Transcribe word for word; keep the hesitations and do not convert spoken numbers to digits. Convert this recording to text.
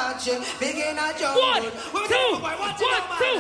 watch. Begin a jungle. One, two, one, two.